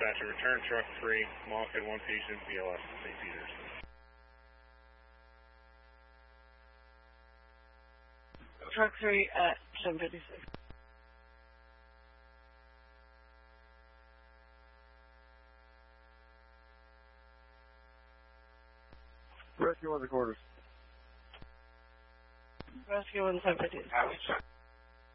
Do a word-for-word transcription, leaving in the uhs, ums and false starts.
dispatcher, return truck three, Moffett, one patient, B L S, Saint Peters. Truck three at seven fifty-six. Rescue one of the quarters. Rescue one seven fifty-six.